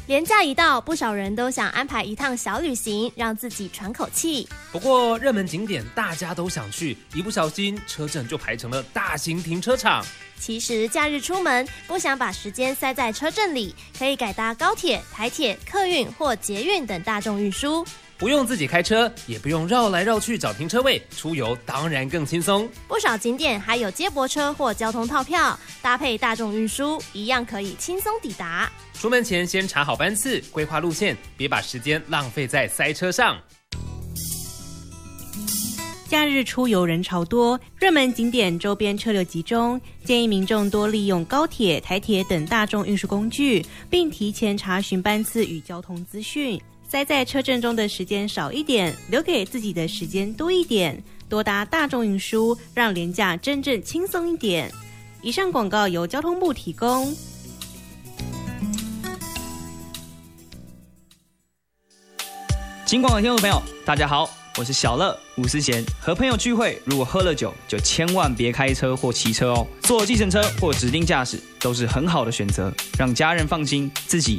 连假一到，不少人都想安排一趟小旅行，让自己喘口气。 不过热门景点大家都想去，一不小心车阵就排成了大型停车场。 其实假日出门不想把时间塞在车阵里，可以改搭高铁、台铁、客运或捷运等大众运输。 不用自己开车，也不用绕来绕去找停车位，出游当然更轻松。 不少景点还有接驳车或交通套票，搭配大众运输，一样可以轻松抵达。 出门前先查好班次，规划路线，别把时间浪费在塞车上。 假日出游人潮多，热门景点周边车流集中，建议民众多利用高铁、台铁等大众运输工具，并提前查询班次与交通资讯。塞在车阵中的时间少一点，留给自己的时间多一点，多搭大众运输，让连假真正轻松一点。以上广告由交通部提供。 金广的听众朋友，大家好，我是小乐吴思贤。和朋友聚会，如果喝了酒，就千万别开车或骑车哦。坐计程车或指定驾驶都是很好的选择，让家人放心，自己